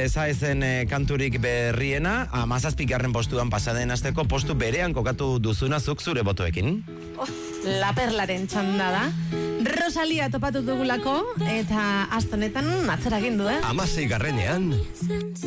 ezaezen kanturik berriena, 17. postuan pasaden asteko postu berean kokatu duzuna zuk zure botoekin. La Perlaren txanda da. Rosalia topatu dugulako, eta astonetan atzera egin du, 16.